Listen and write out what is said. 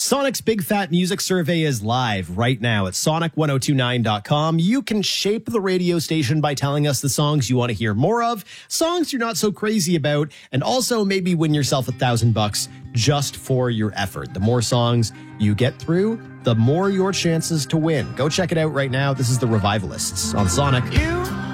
Sonic's Big Fat Music Survey is live right now at sonic1029.com. You can shape the radio station by telling us the songs you want to hear more of, songs you're not so crazy about, and also maybe win yourself $1,000 just for your effort. The more songs you get through, the more your chances to win. Go check it out right now. This is the Revivalists on Sonic. You